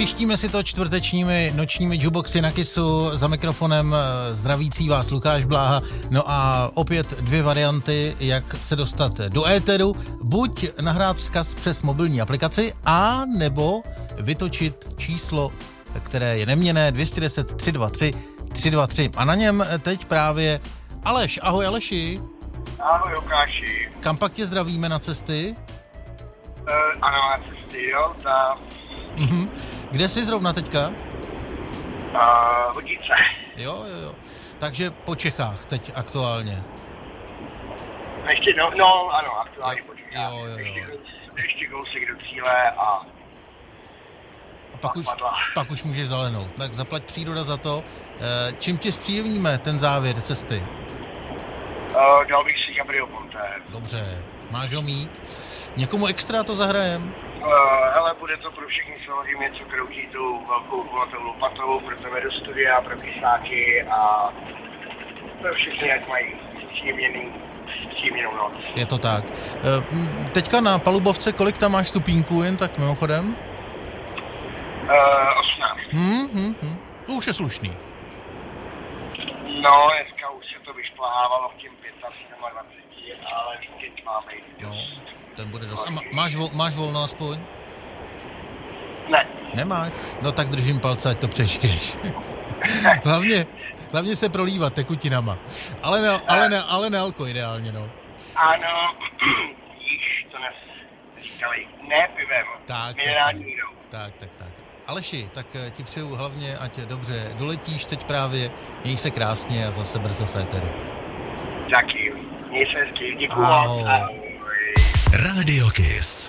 Vyštíme si to čtvrtečními nočními jukeboxy na Kissu. Za mikrofonem zdravící vás Lukáš Bláha. No a opět dvě varianty, jak se dostat do éteru. Buď nahrát vzkaz přes mobilní aplikaci, a nebo vytočit číslo, které je neměnné, 210 323 323. A na něm teď právě Aleš. Ahoj Aleši. Ahoj Lukáši. Kam pak tě zdravíme na cesty? Ano, na cesty, jo, ta... Kde jsi zrovna teďka? Hodice. Jo. Takže po Čechách teď aktuálně. Ještě, no, ano, aktuálně po Čechách. Jo. Ještě kousek do cíle a pak už můžeš zalenout. Tak zaplať příroda za to. Čím ti zpříjemníme ten závěr cesty? Dal bych si Gabriel Ponte. Dobře, máš ho mít. Někomu extra to zahrajem? Hele, bude to pro všechny samozřejmě, co kroutí tu velkou kulatou lopatou, pro tebe do studia, pro písnáky a pro všechny, jak mají příjemněnou noc. Je to tak. Teďka na palubovce, kolik tam máš stupínků, jen tak mimochodem? 18. To už je slušný. No, dneska už se to vyšplhávalo v těm 25, ale víkend máme jít. No, ten bude dost. A máš volno aspoň? Ne. Nemáš? No tak držím palce, ať to přežiješ. Hlavně se prolívat tekutinama. Ale ne alko ideálně, no. Ano, již to říkali, ne pivem, minerální vodou. Tak. Aleši, tak ti přeju hlavně, ať dobře doletíš teď právě, měj se krásně a zase brzo v éteru. Taky, měj se hezky, děkuju. Ahoj. Ahoj. Radio Kiss.